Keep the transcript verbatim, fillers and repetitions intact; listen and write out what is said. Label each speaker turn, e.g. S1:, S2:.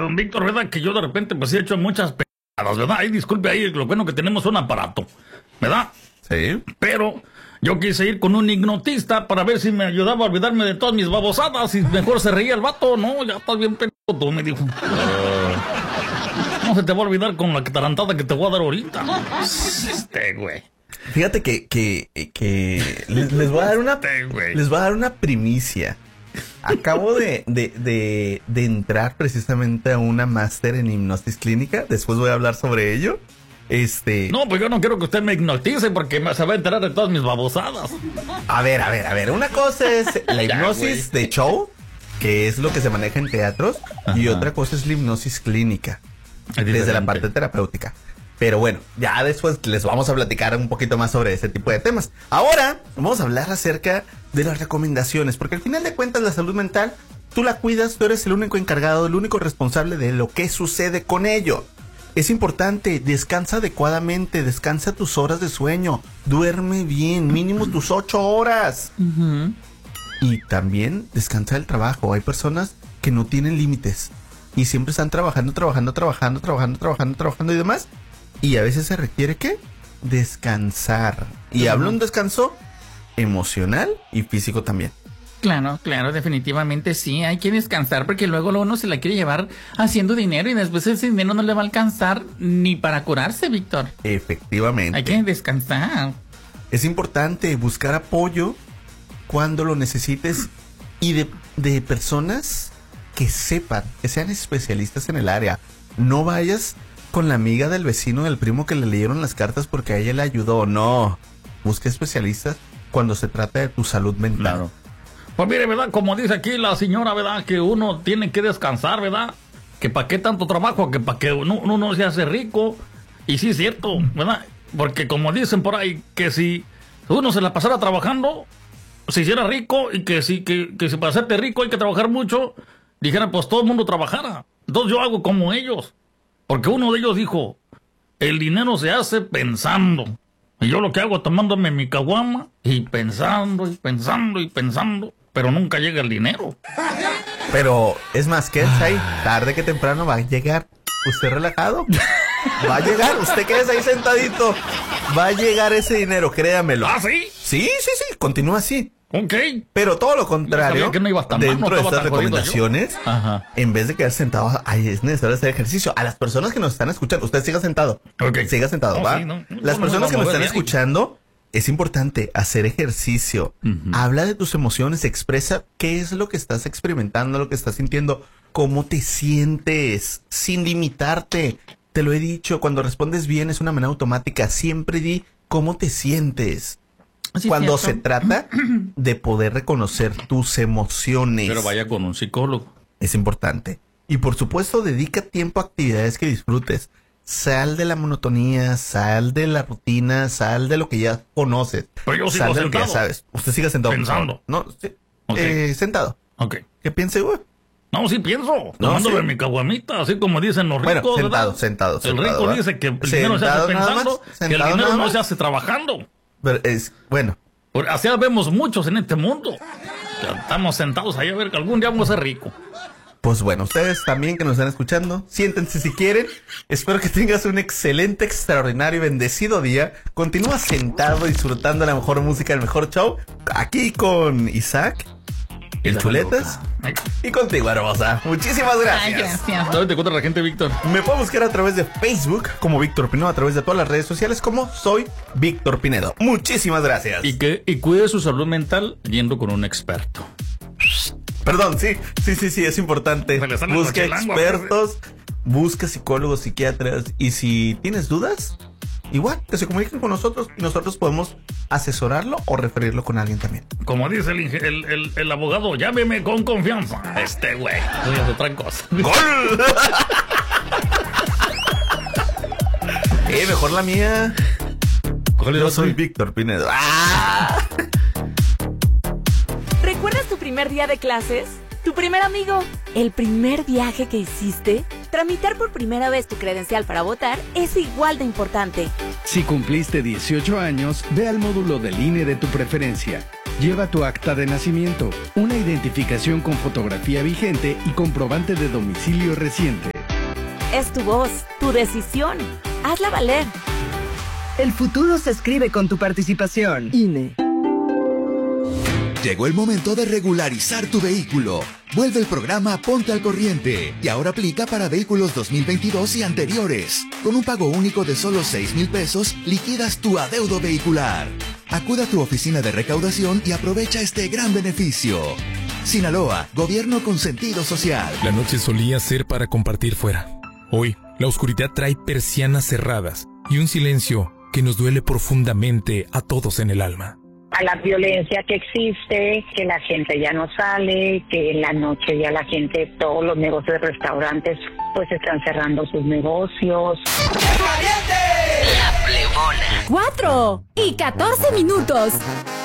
S1: don Víctor, ¿verdad? Que yo de repente pues he hecho muchas pegadas, ¿verdad? Ay, disculpe ahí, lo bueno que tenemos un aparato, ¿verdad?
S2: Sí.
S1: Pero yo quise ir con un hipnotista para ver si me ayudaba a olvidarme de todas mis babosadas y mejor se reía el vato. No, ya estás bien pendejo tú, me dijo. No se te va a olvidar con la tarantada que te voy a dar ahorita. Este, güey.
S2: Fíjate que, que, que les, les voy a dar una, les voy a dar una primicia. Acabo de, de, de, de entrar precisamente a una máster en hipnosis clínica. Después voy a hablar sobre ello. Este...
S1: No, pues yo no quiero que usted me hipnotice porque me, se va a enterar de todas mis babosadas.
S2: A ver, a ver, a ver. Una cosa es la hipnosis
S1: ya,
S2: de show, que es lo que se maneja en teatros. Ajá. Y otra cosa es la hipnosis clínica, desde la parte terapéutica. Pero bueno, ya después les vamos a platicar un poquito más sobre ese tipo de temas. Ahora vamos a hablar acerca de las recomendaciones, porque al final de cuentas la salud mental, tú la cuidas, tú eres el único encargado, el único responsable de lo que sucede con ello. Es importante, descansa adecuadamente, descansa tus horas de sueño, duerme bien, mínimo tus ocho horas. Uh-huh. Y también descansa del trabajo. Hay personas que no tienen límites y siempre están trabajando, trabajando, trabajando, trabajando, trabajando, trabajando y demás. Y a veces se requiere, ¿qué? Descansar. Y uh-huh. hablo de un descanso emocional y físico también.
S3: Claro, claro, definitivamente sí, hay que descansar porque luego uno se la quiere llevar haciendo dinero y después ese dinero no le va a alcanzar ni para curarse, Víctor.
S2: Efectivamente.
S3: Hay que descansar.
S2: Es importante buscar apoyo cuando lo necesites y de, de personas que sepan, que sean especialistas en el área. No vayas con la amiga del vecino, del primo que le leyeron las cartas porque a ella le ayudó. No, busca especialistas cuando se trata de tu salud mental.
S1: Claro. Pues mire, ¿verdad? Como dice aquí la señora, ¿verdad? Que uno tiene que descansar, ¿verdad? Que para qué tanto trabajo, que para que uno, uno no se hace rico. Y sí es cierto, ¿verdad? Porque como dicen por ahí, que si uno se la pasara trabajando, se hiciera rico, y que si, que, que si para hacerte rico hay que trabajar mucho, dijera, pues todo el mundo trabajara. Entonces yo hago como ellos. Porque uno de ellos dijo, el dinero se hace pensando. Y yo lo que hago es tomándome mi caguama y pensando y pensando y pensando. Pero nunca llega el dinero.
S2: Pero es más que es ahí, tarde que temprano va a llegar. ¿Usted relajado? Va a llegar, usted quédese ahí sentadito. Va a llegar ese dinero, créamelo.
S1: ¿Ah, sí?
S2: Sí, sí, sí, continúa así.
S1: Ok.
S2: Pero todo lo contrario,
S1: que no ibas tan
S2: dentro
S1: mal, no
S2: de estas recomendaciones, en vez de quedar sentado, ay, es necesario hacer ejercicio. A las personas que nos están escuchando, usted siga sentado.
S1: Okay.
S2: Siga sentado,
S1: no,
S2: ¿va?
S1: Sí, no,
S2: las
S1: no,
S2: personas
S1: no,
S2: que nos
S1: no,
S2: están
S1: no,
S2: escuchando, es importante hacer ejercicio. Uh-huh. Habla de tus emociones, expresa qué es lo que estás experimentando, lo que estás sintiendo, cómo te sientes, sin limitarte. Te lo he dicho, cuando respondes bien es una manera automática. Siempre di cómo te sientes. Sí, cuando cierto. Se trata de poder reconocer tus emociones.
S1: Pero vaya con un psicólogo.
S2: Es importante. Y por supuesto, dedica tiempo a actividades que disfrutes. Sal de la monotonía, sal de la rutina, sal de lo que ya conoces.
S1: Pero yo sigo
S2: sal de
S1: sentado.
S2: Lo que ya sabes. Usted siga sentado.
S1: Pensando.
S2: No, sí,
S1: okay.
S2: eh, sentado.
S1: Ok.
S2: ¿Qué piensa, güey?
S1: No, sí pienso.
S2: No,
S1: Tomándome
S2: sí.
S1: mi caguamita, así como dicen los ricos,
S2: bueno, sentado,
S1: ¿verdad?
S2: sentado, sentado.
S1: El rico
S2: ¿verdad?
S1: dice que el dinero se hace pensando, que el dinero no se hace trabajando.
S2: Pero es, bueno.
S1: Porque así vemos muchos en este mundo. Estamos sentados ahí a ver que algún día vamos a ser ricos.
S2: Pues bueno, ustedes también que nos están escuchando, siéntense si quieren. Espero que tengas un excelente, extraordinario y bendecido día. Continúa sentado disfrutando la mejor música, el mejor show. Aquí con Isaac, el Chuletas, y contigo, hermosa. Muchísimas gracias.
S3: Ay, gracias.
S1: ¿Dónde te encuentra la gente, Víctor?
S2: Me puedo buscar a través de Facebook como Víctor Pinedo, a través de todas las redes sociales como Soy Víctor Pinedo. Muchísimas gracias.
S1: Y que y cuide su salud mental yendo con un experto.
S2: Perdón, sí, sí, sí, sí, es importante. Busca expertos, busca psicólogos, psiquiatras, y si tienes dudas, igual, que se comuniquen con nosotros y nosotros podemos asesorarlo o referirlo con alguien también.
S1: Como dice el, el, el, el abogado, llámeme con confianza. Este güey, no es otra cosa.
S2: ¡Gol! eh, mejor la mía. Yo soy Víctor Pinedo. ¡Ah!
S4: ¿Recuerdas tu primer día de clases? ¿Tu primer amigo? ¿El primer viaje que hiciste? Tramitar por primera vez tu credencial para votar es igual de importante.
S5: Si cumpliste dieciocho años, ve al módulo del I N E de tu preferencia. Lleva tu acta de nacimiento, una identificación con fotografía vigente y comprobante de domicilio reciente.
S4: Es tu voz, tu decisión. Hazla valer.
S6: El futuro se escribe con tu participación. I N E.
S7: Llegó el momento de regularizar tu vehículo. Vuelve el programa Ponte al Corriente y ahora aplica para vehículos dos mil veintidós y anteriores. Con un pago único de solo seis mil pesos, liquidas tu adeudo vehicular. Acuda a tu oficina de recaudación y aprovecha este gran beneficio. Sinaloa, gobierno con sentido social.
S8: La noche solía ser para compartir fuera. Hoy, la oscuridad trae persianas cerradas y un silencio que nos duele profundamente a todos en el alma.
S9: A la violencia que existe, que la gente ya no sale, que en la noche ya la gente, todos los negocios de restaurantes, pues están cerrando sus negocios.
S10: La Plebona.
S4: Cuatro y catorce minutos.